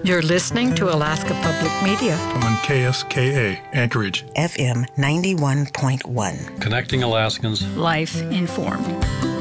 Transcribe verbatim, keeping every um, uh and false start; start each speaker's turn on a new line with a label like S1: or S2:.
S1: You're listening to Alaska Public Media
S2: on K S K A, Anchorage.
S3: F M ninety-one point one.
S4: Connecting Alaskans.
S1: Life informed.